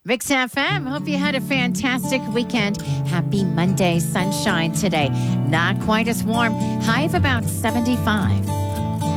Vix FM. Hope you had a fantastic weekend. Happy Monday, sunshine today. Not quite as warm. High of about 75.